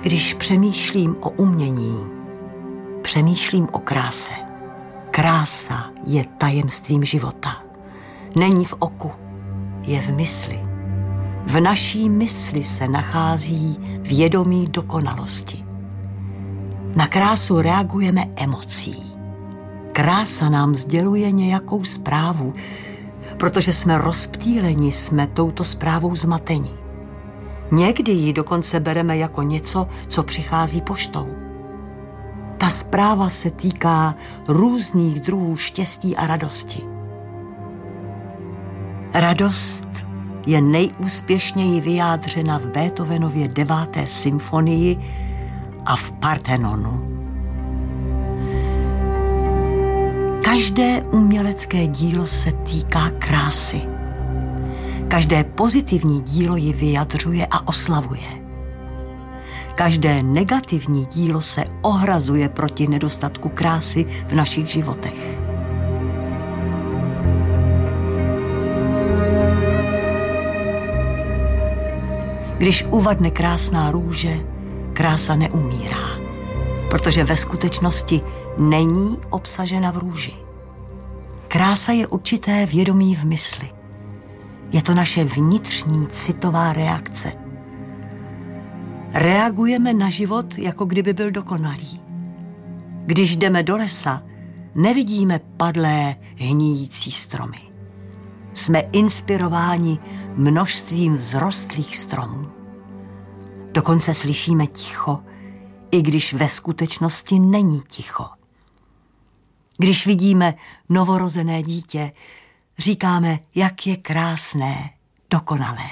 Když přemýšlím o umění, přemýšlím o kráse. Krása je tajemstvím života. Není v oku, je v mysli. V naší mysli se nachází vědomí dokonalosti. Na krásu reagujeme emocí. Krása nám sděluje nějakou zprávu, protože jsme rozptýleni, jsme touto zprávou zmateni. Někdy ji dokonce bereme jako něco, co přichází poštou. Ta zpráva se týká různých druhů štěstí a radosti. Radost je nejúspěšněji vyjádřena v Beethovenově 9. symfonii a v Parthenonu. Každé umělecké dílo se týká krásy. Každé pozitivní dílo ji vyjadřuje a oslavuje. Každé negativní dílo se ohrazuje proti nedostatku krásy v našich životech. Když uvadne krásná růže, krása neumírá, protože ve skutečnosti není obsažena v růži. Krása je určité vědomí v mysli. Je to naše vnitřní citová reakce. Reagujeme na život, jako kdyby byl dokonalý. Když jdeme do lesa, nevidíme padlé, hníjící stromy. Jsme inspirováni množstvím vzrostlých stromů. Dokonce slyšíme ticho, i když ve skutečnosti není ticho. Když vidíme novorozené dítě, říkáme, jak je krásné, dokonalé.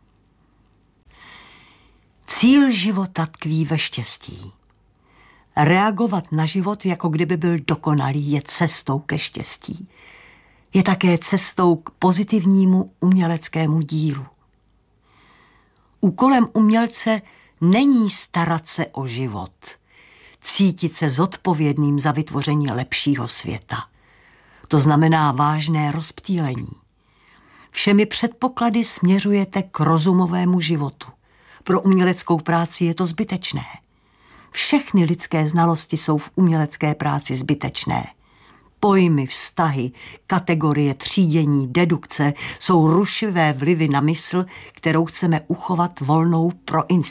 Cíl života tkví ve štěstí. Reagovat na život, jako kdyby byl dokonalý, je cestou ke štěstí. Je také cestou k pozitivnímu uměleckému dílu. Úkolem umělce není starat se o život, cítit se zodpovědným za vytvoření lepšího světa. To znamená vážné rozptýlení. Všemi předpoklady směřujete k rozumovému životu. Pro uměleckou práci je to zbytečné. Všechny lidské znalosti jsou v umělecké práci zbytečné. Pojmy, vztahy, kategorie, třídění, dedukce jsou rušivé vlivy na mysl, kterou chceme uchovat volnou pro inspiraci.